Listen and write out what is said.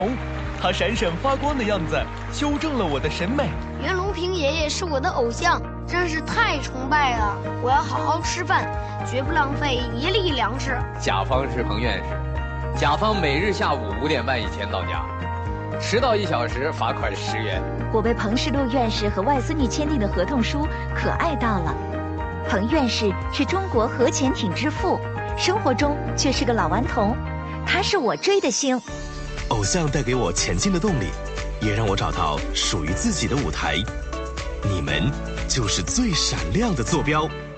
他闪闪发光的样子修正了我的审美。 袁隆平爷爷是我的偶像，真是太崇拜了。我要好好吃饭，绝不浪费一粒粮食。 甲方是彭院士，甲方每日下午5点半以前到家，迟到1小时罚款10元。 我被彭世禄院士和外孙女签订的合同书可爱到了。彭院士是中国核潜艇之父，生活中却是个老顽童，他是我追的星。 偶像带给我前进的动力，也让我找到属于自己的舞台。你们就是最闪亮的坐标。